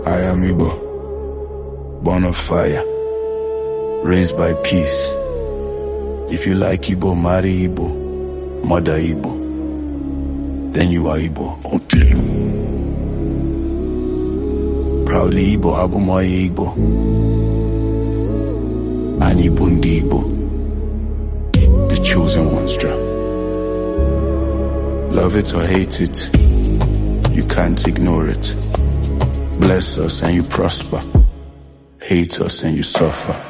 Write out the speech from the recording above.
I am Igbo, born of fire, raised by peace. If you like Igbo, marry Igbo, mother Igbo, then you are Igbo until. Proudly Igbo, Abumoye Igbo, and Igbo Ndi Igbo, the chosen ones drum. Love it or hate it, you can't ignore it. Bless us and you prosper, hate us and you suffer.